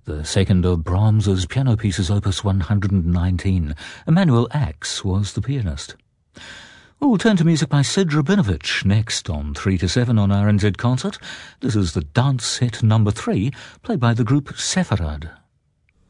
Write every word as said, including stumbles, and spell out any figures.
the second of Brahms's piano pieces, opus one hundred nineteen. Emanuel Ax was the pianist. We'll turn to music by Sid Rabinovich next on three to seven on R N Z Concert. This is the dance set number three, played by the group Sepharad.